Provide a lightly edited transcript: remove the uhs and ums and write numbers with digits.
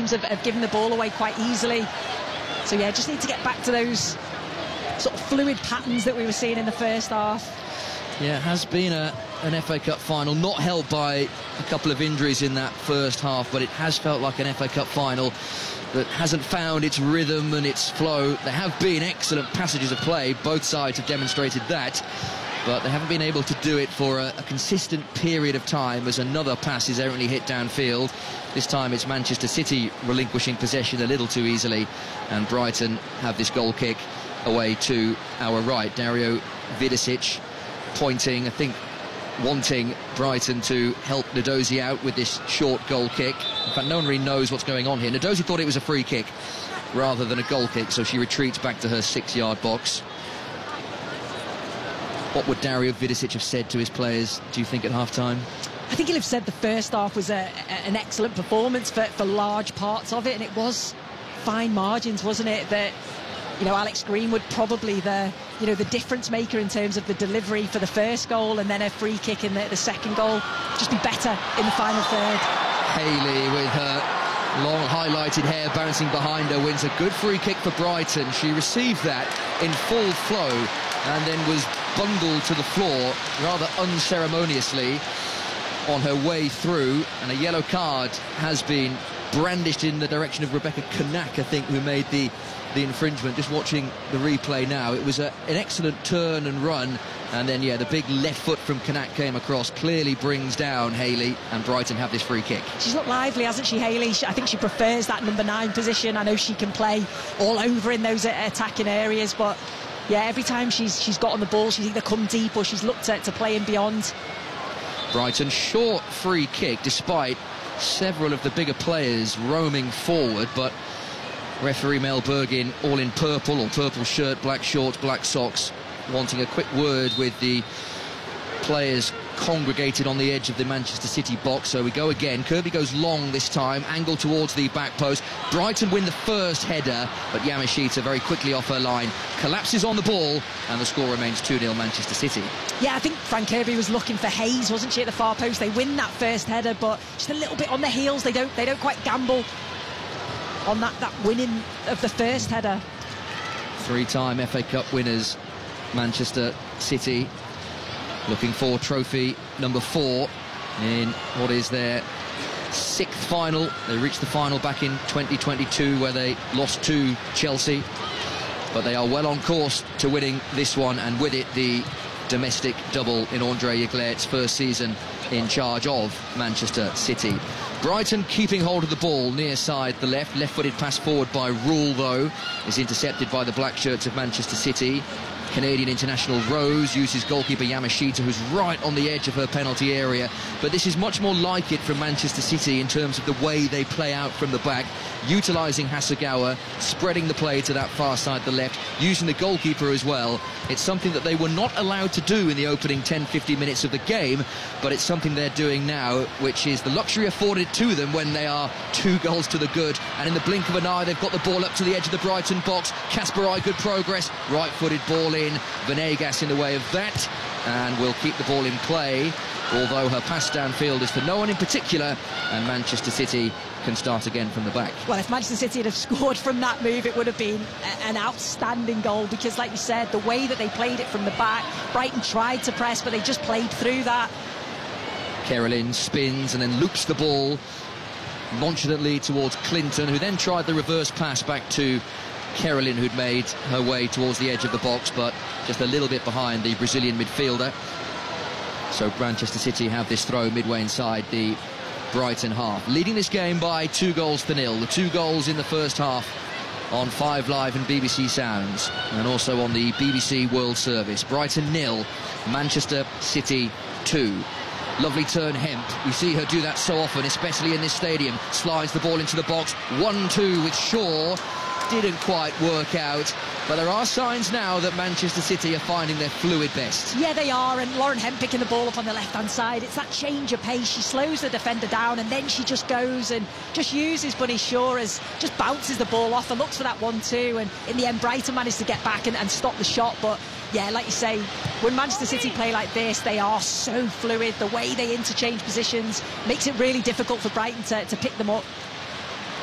teams have given the ball away quite easily. So yeah, just need to get back to those sort of fluid patterns that we were seeing in the first half. Yeah, it has been an FA Cup final, not helped by a couple of injuries in that first half, but it has felt like an FA Cup final that hasn't found its rhythm and its flow. There have been excellent passages of play, both sides have demonstrated that, but they haven't been able to do it for a consistent period of time as another pass is errantly hit downfield. This time it's Manchester City relinquishing possession a little too easily, and Brighton have this goal kick away to our right. Dario Vidosic pointing, I think wanting Brighton to help Ndozi out with this short goal kick. In fact, no one really knows what's going on here. Ndozi thought it was a free kick rather than a goal kick, so she retreats back to her 6-yard box. What would Dario Vidosic have said to his players, do you think, at half-time? I think he'll have said the first half was an excellent performance for large parts of it, and it was fine margins, wasn't it, that, you know, Alex Greenwood probably the difference maker in terms of the delivery for the first goal, and then a free kick in the second goal. Just be better in the final third. Haley with her long highlighted hair bouncing behind her wins a good free kick for Brighton. She received that in full flow and then was bundled to the floor rather unceremoniously on her way through, and a yellow card has been brandished in the direction of Rebecca Kanak, I think, who made the infringement. Just watching the replay now, it was an excellent turn and run, and then the big left foot from Kanak came across, clearly brings down Haley, and Brighton have this free kick. She's looked lively, hasn't she, Haley? I think she prefers that number 9 position. I know she can play all over in those attacking areas, but yeah, every time she's got on the ball, she's either come deep or she's looked to play in beyond. Brighton short free kick despite several of the bigger players roaming forward, but referee Mel Bergin, all in purple, or purple shirt, black shorts, black socks, wanting a quick word with the players congregated on the edge of the Manchester City box. So we go again. Kirby goes long this time, angle towards the back post. Brighton win the first header, but Yamashita very quickly off her line collapses on the ball, and the score remains 2-0 Manchester City. Yeah, I think Fran Kirby was looking for Hayes, wasn't she, at the far post? They win that first header, but just a little bit on the heels. They don't quite gamble on that winning of the first header. 3-time FA Cup winners Manchester City, looking for trophy number 4 in what is their 6th final. They reached the final back in 2022 where they lost to Chelsea, but they are well on course to winning this one, and with it the domestic double in Andre Yeglet's first season in charge of Manchester City. Brighton keeping hold of the ball near side the left-footed pass forward by Rule, though, is intercepted by the black shirts of Manchester City. Canadian international Rose uses goalkeeper Yamashita, who's right on the edge of her penalty area, but this is much more like it from Manchester City in terms of the way they play out from the back, utilising Hasegawa, spreading the play to that far side the left, using the goalkeeper as well. It's something that they were not allowed to do in the opening 10-15 minutes of the game, but it's something they're doing now, which is the luxury afforded to them when they are 2 goals to the good, and in the blink of an eye they've got the ball up to the edge of the Brighton box. Kasparai, good progress, right-footed ball in, Venegas in the way of that, and will keep the ball in play, although her pass downfield is for no one in particular, and Manchester City can start again from the back. Well, if Manchester City had have scored from that move, it would have been an outstanding goal, because like you said, the way that they played it from the back, Brighton tried to press, but they just played through that. Kerolin spins and then loops the ball nonchalantly towards Clinton, who then tried the reverse pass back to Kerolin, who'd made her way towards the edge of the box, but just a little bit behind the Brazilian midfielder. So Manchester City have this throw midway inside the Brighton half, leading this game by 2-0. The 2 goals in the first half on 5 Live and BBC Sounds, and also on the BBC World Service. Brighton 0, Manchester City 2. Lovely turn, Hemp. We see her do that so often, especially in this stadium. Slides the ball into the box. 1-2 with Shaw. Didn't quite work out, but there are signs now that Manchester City are finding their fluid best. Yeah, they are, and Lauren Hemp picking the ball up on the left-hand side. It's that change of pace. She slows the defender down, and then she just goes and just uses Bunny Shaw as just bounces the ball off and looks for that 1-2, and in the end Brighton managed to get back and stop the shot. But yeah, like you say, when Manchester City play like this, they are so fluid. The way they interchange positions makes it really difficult for Brighton to pick them up.